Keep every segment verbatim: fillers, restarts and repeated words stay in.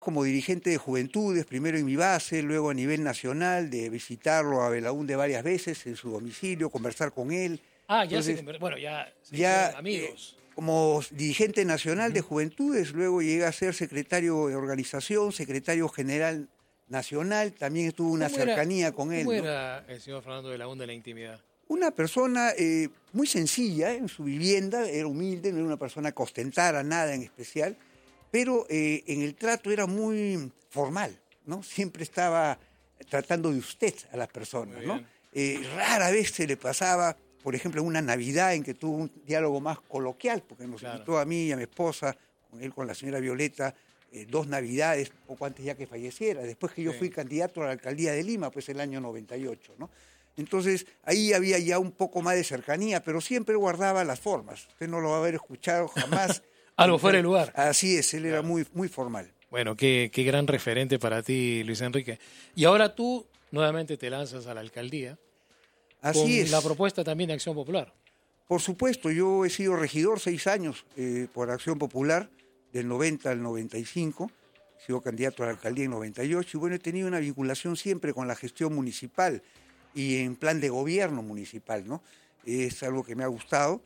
como dirigente de Juventudes, primero en mi base, luego a nivel nacional, de visitarlo a Belaúnde varias veces en su domicilio, conversar con él. Ah, ya Entonces, se, bueno, ya se ya amigos. Eh, como dirigente nacional uh-huh. de Juventudes, luego llegué a ser secretario de organización, secretario general nacional, también tuve una cercanía era, con él. ¿Cómo ¿no? era el señor Fernando Belaúnde en la intimidad? Una persona eh, muy sencilla en su vivienda, era humilde, no era una persona que ostentara nada en especial, pero eh, en el trato era muy formal, ¿no? Siempre estaba tratando de usted a las personas, ¿no? Eh, rara vez se le pasaba, por ejemplo, en una Navidad en que tuvo un diálogo más coloquial, porque nos claro. invitó a mí y a mi esposa, con él, con la señora Violeta, eh, dos Navidades, poco antes ya que falleciera, después que yo sí. fui candidato a la alcaldía de Lima, pues el año noventa y ocho, ¿no? Entonces, ahí había ya un poco más de cercanía, pero siempre guardaba las formas. Usted no lo va a haber escuchado jamás. Algo fuera de lugar. Así es, él claro. era muy, muy formal. Bueno, qué, qué gran referente para ti, Luis Enrique. Y ahora tú nuevamente te lanzas a la alcaldía. Así con es. La propuesta también de Acción Popular. Por supuesto, yo he sido regidor seis años eh, por Acción Popular, del noventa al noventa y cinco. He sido candidato a la alcaldía en noventa y ocho. Y bueno, he tenido una vinculación siempre con la gestión municipal y en plan de gobierno municipal, ¿no? Es algo que me ha gustado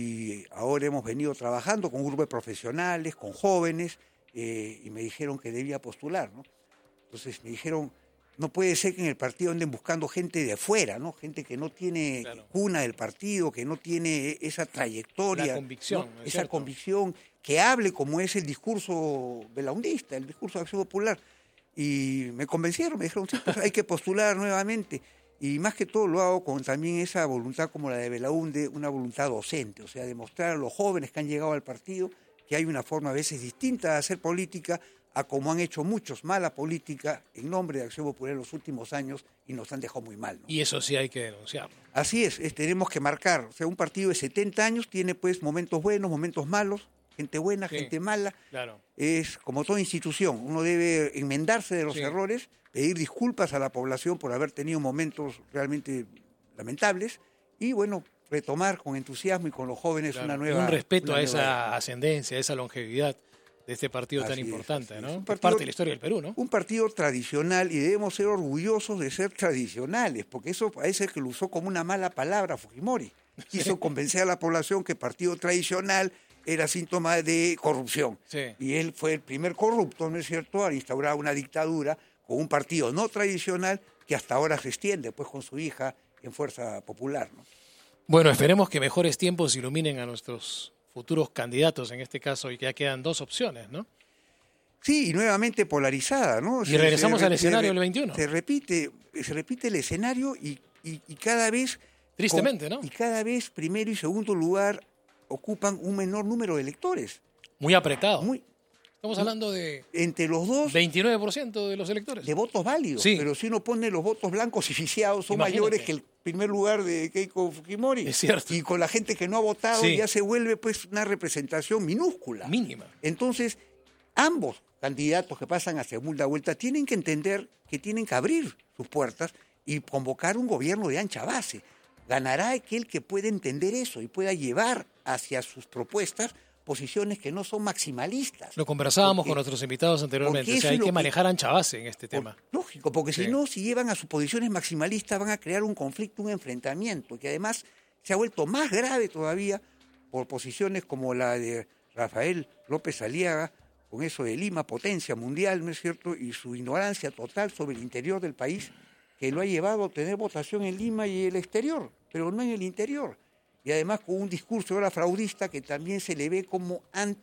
y ahora hemos venido trabajando con un grupo de profesionales, con jóvenes, eh, y me dijeron que debía postular, ¿no? Entonces me dijeron, no puede ser que en el partido anden buscando gente de afuera, ¿no? Gente que no tiene claro. cuna del partido, que no tiene esa trayectoria, la convicción, ¿no? ¿no esa cierto? convicción, que hable como es el discurso belaundista, el discurso de Acción Popular. Y me convencieron, me dijeron, sí, pues hay que postular nuevamente. Y más que todo lo hago con también esa voluntad como la de Belaúnde, una voluntad docente, o sea, demostrar a los jóvenes que han llegado al partido que hay una forma a veces distinta de hacer política a como han hecho muchos mala política en nombre de Acción Popular en los últimos años y nos han dejado muy mal, ¿no? Y eso sí hay que denunciarlo. Así es, es, tenemos que marcar, o sea, un partido de setenta años tiene pues momentos buenos, momentos malos, gente buena, sí, gente mala. Claro. Es como toda institución, uno debe enmendarse de los sí. errores, pedir disculpas a la población por haber tenido momentos realmente lamentables y, bueno, retomar con entusiasmo y con los jóvenes claro. una nueva... Y un respeto a esa nueva... ascendencia, a esa longevidad de este partido así tan importante, es, ¿no? Es partido, partido, parte de la historia del Perú, ¿no? Un partido tradicional y debemos ser orgullosos de ser tradicionales, porque eso parece que lo usó como una mala palabra Fujimori. Quiso convencer a la población que partido tradicional era síntoma de corrupción. Sí. Y él fue el primer corrupto, ¿no es cierto?, al instaurar una dictadura con un partido no tradicional que hasta ahora se extiende, pues con su hija en Fuerza Popular, ¿no? Bueno, esperemos que mejores tiempos iluminen a nuestros futuros candidatos, en este caso, y que ya quedan dos opciones, ¿no? Sí, y nuevamente polarizada, ¿no? Y se, regresamos se, al escenario se, del veintiuno. Se repite, se repite el escenario y, y, y cada vez... Tristemente, con, ¿no? Y cada vez primero y segundo lugar ocupan un menor número de electores. Muy apretado. Muy, Estamos hablando de... Entre los dos... veintinueve por ciento de los electores. De votos válidos. Sí. Pero si uno pone los votos blancos y viciados son Imagínate. mayores que el primer lugar de Keiko Fujimori. Es cierto. Y con la gente que no ha votado sí. ya se vuelve pues una representación minúscula. Mínima. Entonces, ambos candidatos que pasan a segunda vuelta tienen que entender que tienen que abrir sus puertas y convocar un gobierno de ancha base. Ganará aquel que pueda entender eso y pueda llevar hacia sus propuestas posiciones que no son maximalistas. Lo conversábamos porque, con nuestros invitados anteriormente, o sea, hay que, que manejar ancha base en este por, tema. Lógico, porque sí. si no, si llevan a sus posiciones maximalistas van a crear un conflicto, un enfrentamiento, que además se ha vuelto más grave todavía por posiciones como la de Rafael López Aliaga, con eso de Lima, potencia mundial, ¿no es cierto?, y su ignorancia total sobre el interior del país, que lo ha llevado a tener votación en Lima y el exterior, pero no en el interior. Y además con un discurso ahora fraudista que también se le ve como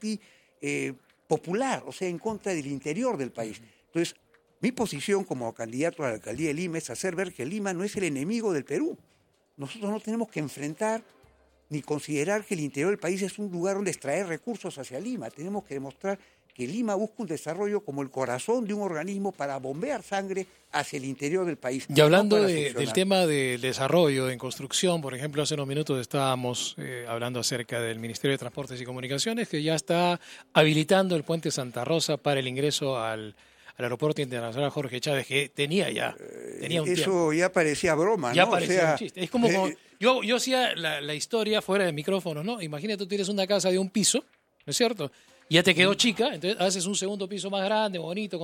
anti-popular, eh, o sea, en contra del interior del país. Entonces, mi posición como candidato a la alcaldía de Lima es hacer ver que Lima no es el enemigo del Perú. Nosotros no tenemos que enfrentar ni considerar que el interior del país es un lugar donde extraer recursos hacia Lima. Tenemos que demostrar que Lima busca un desarrollo como el corazón de un organismo para bombear sangre hacia el interior del país. Y hablando no de, del tema del desarrollo en construcción, por ejemplo, hace unos minutos estábamos eh, hablando acerca del Ministerio de Transportes y Comunicaciones, que ya está habilitando el puente Santa Rosa para el ingreso al, al aeropuerto internacional Jorge Chávez, que tenía ya tenía un Eso tiempo. ya parecía broma, ya ¿no? parecía o sea, un chiste. Es como, eh, como yo, yo hacía la, la historia fuera de micrófono, ¿no? Imagínate, tú tienes una casa de un piso, ¿no es cierto?, Ya te quedó chica, entonces haces un segundo piso más grande, bonito,